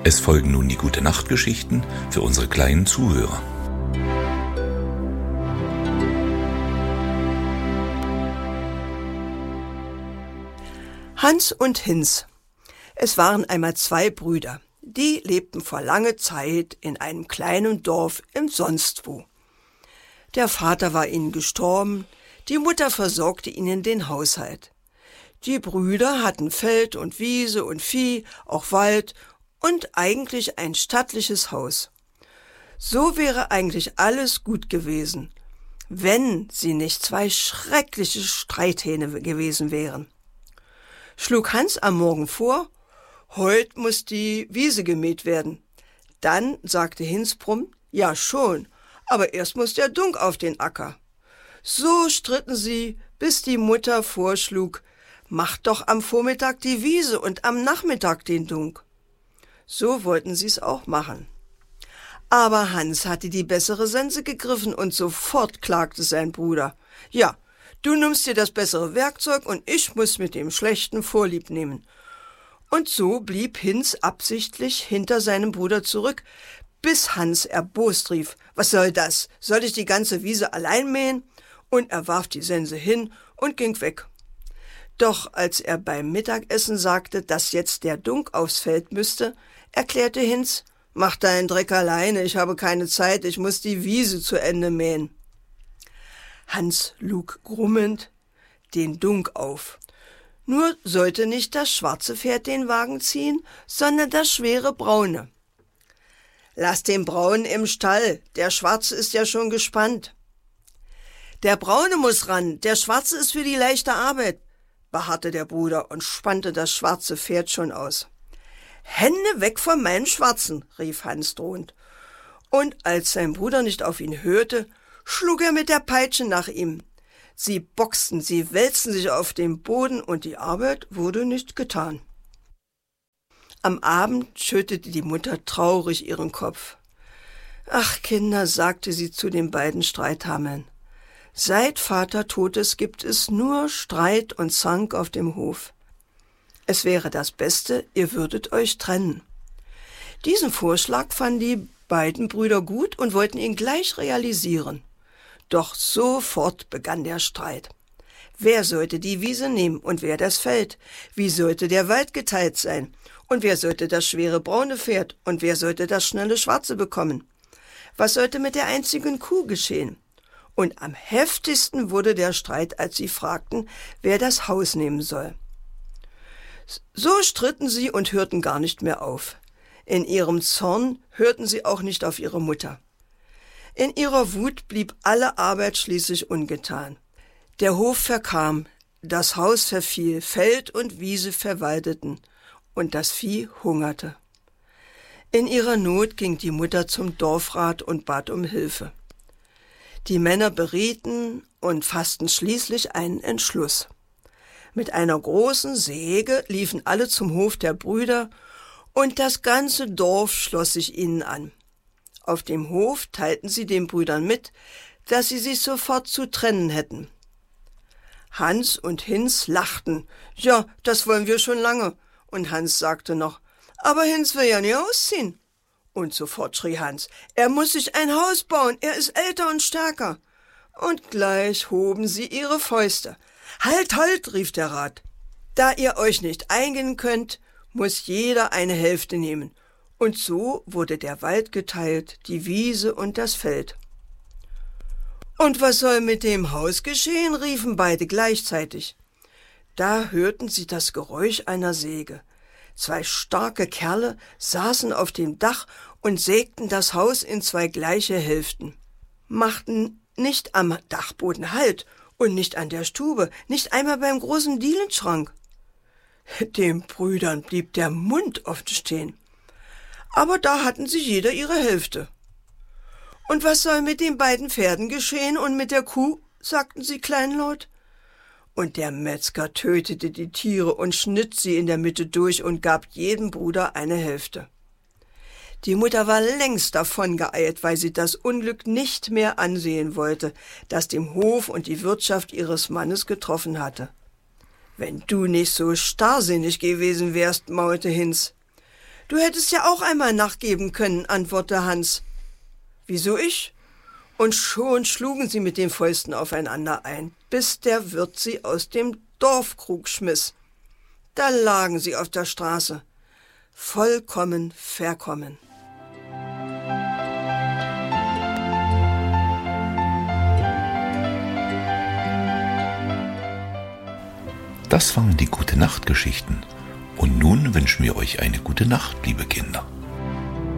Es folgen nun die Gute-Nacht-Geschichten für unsere kleinen Zuhörer. Hans und Hinz. Es waren einmal zwei Brüder. Die lebten vor langer Zeit in einem kleinen Dorf im Sonstwo. Der Vater war ihnen gestorben, die Mutter versorgte ihnen den Haushalt. Die Brüder hatten Feld und Wiese und Vieh, auch Wald und eigentlich ein stattliches Haus. So wäre eigentlich alles gut gewesen, wenn sie nicht zwei schreckliche Streithähne gewesen wären. Schlug Hans am Morgen vor, heut muss die Wiese gemäht werden. Dann sagte Hinz prompt, ja schon, aber erst muss der Dunk auf den Acker. So stritten sie, bis die Mutter vorschlug, macht doch am Vormittag die Wiese und am Nachmittag den Dunk. So wollten sie's auch machen. Aber Hans hatte die bessere Sense gegriffen und sofort klagte sein Bruder. Ja, du nimmst dir das bessere Werkzeug und ich muss mit dem Schlechten Vorlieb nehmen. Und so blieb Hinz absichtlich hinter seinem Bruder zurück, bis Hans erbost rief, was soll das? Soll ich die ganze Wiese allein mähen? Und er warf die Sense hin und ging weg. Doch als er beim Mittagessen sagte, dass jetzt der Dunk aufs Feld müsste, erklärte Hinz, mach deinen Dreck alleine, ich habe keine Zeit, ich muss die Wiese zu Ende mähen. Hans lug grummend den Dunk auf. Nur sollte nicht das schwarze Pferd den Wagen ziehen, sondern das schwere braune. Lass den Braunen im Stall, der Schwarze ist ja schon gespannt. Der Braune muss ran, der Schwarze ist für die leichte Arbeit, beharrte der Bruder und spannte das schwarze Pferd schon aus. Hände weg von meinem Schwarzen, rief Hans drohend. Und als sein Bruder nicht auf ihn hörte, schlug er mit der Peitsche nach ihm. Sie boxten, sie wälzten sich auf dem Boden und die Arbeit wurde nicht getan. Am Abend schüttelte die Mutter traurig ihren Kopf. Ach, Kinder, sagte sie zu den beiden Streithammeln. Seit Vater tot ist, gibt es nur Streit und Zank auf dem Hof. Es wäre das Beste, ihr würdet euch trennen. Diesen Vorschlag fanden die beiden Brüder gut und wollten ihn gleich realisieren. Doch sofort begann der Streit. Wer sollte die Wiese nehmen und wer das Feld? Wie sollte der Wald geteilt sein? Und wer sollte das schwere braune Pferd? Und wer sollte das schnelle schwarze bekommen? Was sollte mit der einzigen Kuh geschehen? Und am heftigsten wurde der Streit, als sie fragten, wer das Haus nehmen soll. So stritten sie und hörten gar nicht mehr auf. In ihrem Zorn hörten sie auch nicht auf ihre Mutter. In ihrer Wut blieb alle Arbeit schließlich ungetan. Der Hof verkam, das Haus verfiel, Feld und Wiese verwaldeten und das Vieh hungerte. In ihrer Not ging die Mutter zum Dorfrat und bat um Hilfe. Die Männer berieten und fassten schließlich einen Entschluss. Mit einer großen Säge liefen alle zum Hof der Brüder und das ganze Dorf schloss sich ihnen an. Auf dem Hof teilten sie den Brüdern mit, dass sie sich sofort zu trennen hätten. Hans und Hinz lachten. Ja, das wollen wir schon lange. Und Hans sagte noch, aber Hinz will ja nicht ausziehen. Und sofort schrie Hans, er muss sich ein Haus bauen, er ist älter und stärker. Und gleich hoben sie ihre Fäuste. Halt, halt, rief der Rat. Da ihr euch nicht eingehen könnt, muss jeder eine Hälfte nehmen. Und so wurde der Wald geteilt, die Wiese und das Feld. Und was soll mit dem Haus geschehen, riefen beide gleichzeitig. Da hörten sie das Geräusch einer Säge. Zwei starke Kerle saßen auf dem Dach und sägten das Haus in zwei gleiche Hälften, machten nicht am Dachboden Halt und nicht an der Stube, nicht einmal beim großen Dielenschrank. Den Brüdern blieb der Mund offen stehen. Aber da hatten sie jeder ihre Hälfte. Und was soll mit den beiden Pferden geschehen und mit der Kuh, sagten sie kleinlaut. Und der Metzger tötete die Tiere und schnitt sie in der Mitte durch und gab jedem Bruder eine Hälfte. Die Mutter war längst davongeeilt, weil sie das Unglück nicht mehr ansehen wollte, das dem Hof und die Wirtschaft ihres Mannes getroffen hatte. »Wenn du nicht so starrsinnig gewesen wärst«, maulte Hinz. Du hättest ja auch einmal nachgeben können, antwortete Hans. Wieso ich? Und schon schlugen sie mit den Fäusten aufeinander ein, bis der Wirt sie aus dem Dorfkrug schmiss. Da lagen sie auf der Straße, vollkommen verkommen. Das waren die Gute-Nacht-Geschichten. Und nun wünschen wir euch eine gute Nacht, liebe Kinder.